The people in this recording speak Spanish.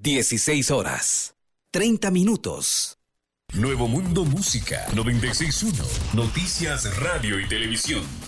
16 horas, 30 minutos. Nuevo Mundo Música 96.1. Noticias, radio y televisión.